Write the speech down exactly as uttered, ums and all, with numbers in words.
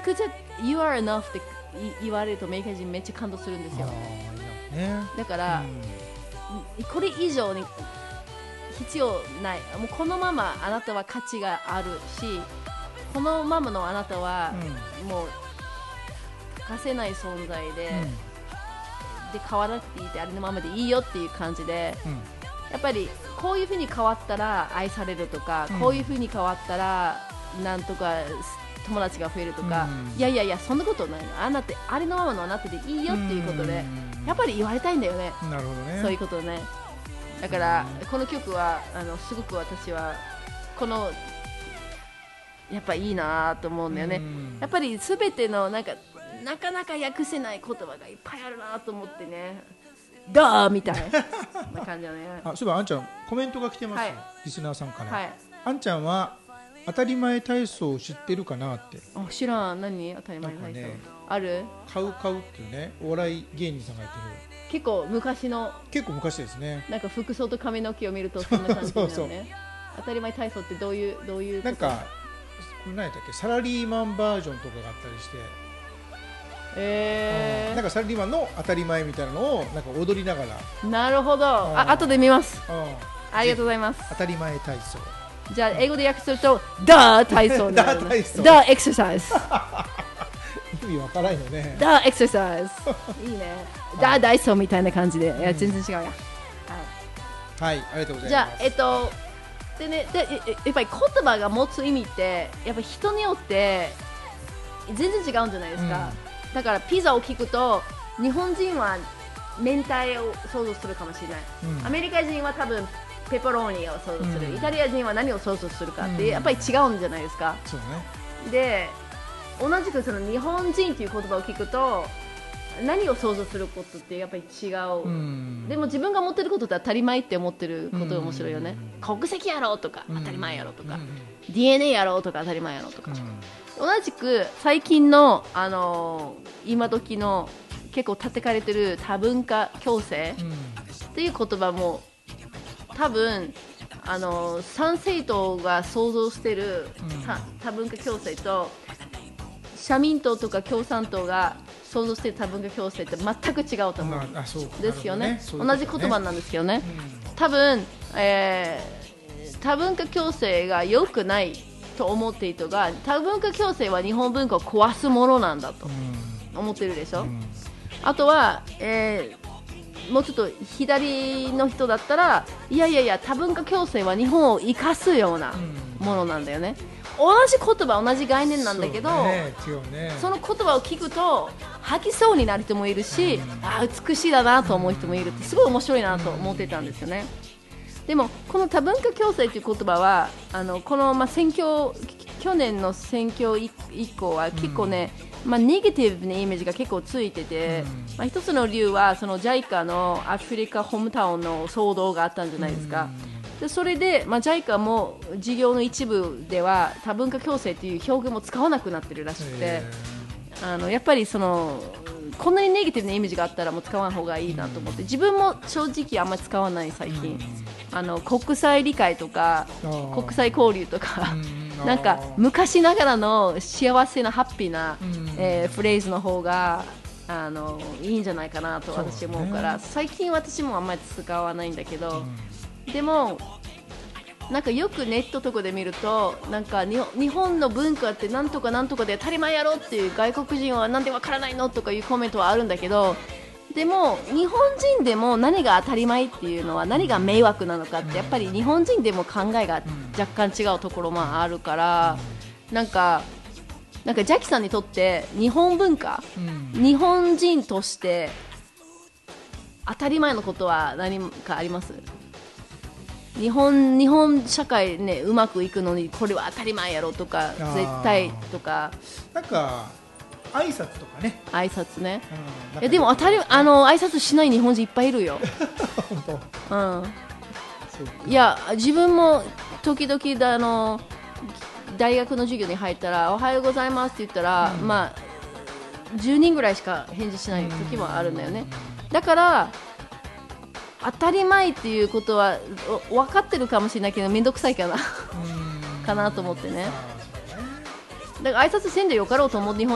くちゃ You are enough って言われるとアメリカ人めっちゃ感動するんですよ。 ね、 だから、うん、これ以上に必要ない。もうこのままあなたは価値があるし、このままのあなたは、うん、もう欠かせない存在で、うん、で変わらなくていいって、ありのままでいいよっていう感じで、うん、やっぱりこういう風に変わったら愛されるとか、うん、こういう風に変わったらなんとか友達が増えるとか、うん、いやいやいやそんなことないの、あなたありのままのあなたでいいよっていうことで、うん、やっぱり言われたいんだよね。 なるほどね。 そういうことね。だから、うん、この曲はあのすごく私はこのやっぱいいなと思うんだよね。うん、やっぱりすべてのなんかなかなか訳せない言葉がいっぱいあるなと思ってね。ダーみたいな感じだね。 あ、そういえばあんちゃんコメントが来てます、はい、リスナーさんから、 はい、 あんちゃんは当たり前体操を知ってるかなって。 あ、知らん。何当たり前体操、ね、ある？ カウカウっていうね、お笑い芸人さんがやってる結構昔の結構昔ですね。 なんか服装と髪の毛を見るとそんな感じになるね。そうそう当たり前体操ってどういうどういうなんか何やったっけ、サラリーマンバージョンとかがあったりして、 えー、 なんかサラリーマンの当たり前みたいなのをなんか踊りながら。 なるほど。あ、後で見ます。ありがとうございます。 当たり前体操。 じゃあ英語で訳するとダー体操になる。ダー体操。ダーエクササイズ。 意味わからないのね。 ダーエクササイズ。いいね。ダー体操みたいな感じで、いや全然違うや。はい。 はい、ありがとうございます。 じゃあえっとでね、でやっぱり言葉が持つ意味ってやっぱ人によって全然違うんじゃないですか。うん、だからピザを聞くと日本人は明太を想像するかもしれない。うん、アメリカ人は多分ペパロニを想像する、うん、イタリア人は何を想像するかって、うん、やっぱり違うんじゃないですか。 そうね。 で同じくその日本人という言葉を聞くと何を想像することってやっぱり違う、うん、でも自分が持ってることって当たり前って思ってることが面白いよね。うん、国籍やろうとか当たり前やろうとか、うん、ディーエヌエー やろうとか当たり前やろうとか、うん、同じく最近の、あのー、今時の結構叩かれてる多文化共生っていう言葉も多分あの参政党が想像してる、うん、多文化共生と社民党とか共産党が想像している多文化共生って全く違うと思う、まあ、そうですよね。ね、同じ言葉なんですけどね、うん、多分、えー、多文化共生が良くないと思っている人が多文化共生は日本文化を壊すものなんだと思ってるでしょ、うん、あとは、えー、もうちょっと左の人だったらいやいやいや多文化共生は日本を生かすようなものなんだよね。同じ言葉同じ概念なんだけど そ,、ねね、その言葉を聞くと吐きそうになる人もいるし、うん、あ美しいだなと思う人もいるってすごい面白いなと思ってたんですよね。でもこの多文化共生という言葉はあのこの、まあ、選挙去年の選挙以降は結構ね、うんまあ、ネガティブなイメージが結構ついてて、うんまあ、一つの理由はその ジャイカ のアフリカホームタウンの騒動があったんじゃないですか。うんでそれで、まあ、ジャイカ も事業の一部では多文化共生という表現も使わなくなってるらしくて、あのやっぱりそのこんなにネガティブなイメージがあったらもう使わん方がいいなと思って自分も正直あんまり使わない最近、あの国際理解とか国際交流とかなんか昔ながらの幸せなハッピーな、えー、フレーズの方があのいいんじゃないかなと私思うから最近私もあんまり使わないんだけど、でもなんかよくネットとかで見るとなんかに日本の文化ってなんとかなんとかで当たり前やろっていう外国人はなんでわからないのとかいうコメントはあるんだけど、でも日本人でも何が当たり前っていうのは何が迷惑なのかってやっぱり日本人でも考えが若干違うところもあるから、なんかなんかジャキさんにとって日本文化、うん、日本人として当たり前のことは何かあります？日本、日本社会ねうまくいくのにこれは当たり前やろとか絶対とかなんか挨拶とかね挨拶ね、うん、えでも当たりあの挨拶しない日本人いっぱいいるよ本当、 うん、いや自分も時々あの大学の授業に入ったらおはようございますって言ったら、うん、まあじゅうにんぐらいしか返事しない時もあるんだよね。だから当たり前っていうことは分かってるかもしれないけどめんどくさいかなかなと思ってね。だから挨拶せんでよかろうと思う日本